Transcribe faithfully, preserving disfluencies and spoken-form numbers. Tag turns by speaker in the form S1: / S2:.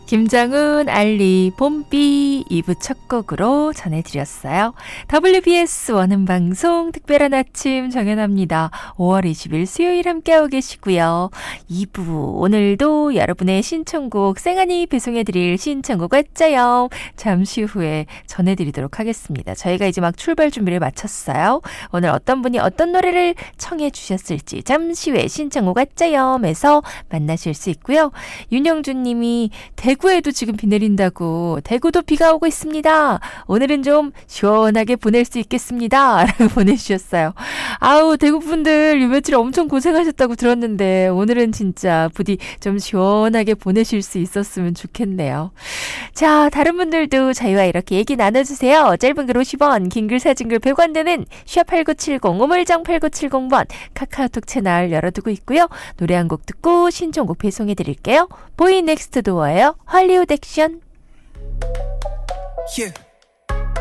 S1: 김장훈, 알리, 봄비 이 부 첫 곡으로 전해드렸어요. 더블유비에스 원음방송 특별한 아침 정연아입니다. 오월 이십일 수요일 함께하고 계시고요. 이 부 오늘도 여러분의 신청곡 생안이 배송해드릴 신청곡 왔자요. 잠시 후에 전해드리도록 하겠습니다. 저희가 이제 막 출발 준비를 마쳤어요. 오늘 어떤 분이 어떤 노래를 청해 주셨을지 잠시 후에 신청곡 왔자요에서 만나실 수 있고요. 윤영준 님이 대구에도 지금 비 내린다고 대구도 비가 오고 있습니다. 오늘은 좀 시원하게 보낼 수 있겠습니다. 라고 보내주셨어요. 아우 대구 분들 요 며칠 엄청 고생하셨다고 들었는데 오늘은 진짜 부디 좀 시원하게 보내실 수 있었으면 좋겠네요. 자, 다른 분들도 저희와 이렇게 얘기 나눠주세요. 짧은 글 오십 원, 긴 글 사진 글 백 원 되는 샵팔구칠공 우물정 팔구칠공 번 카카오톡 채널 열어두고 있고요. 노래 한 곡 듣고 신청곡 배송해드릴게요. 보이 넥스트 도어예요. 할리우드 액션.
S2: Yeah.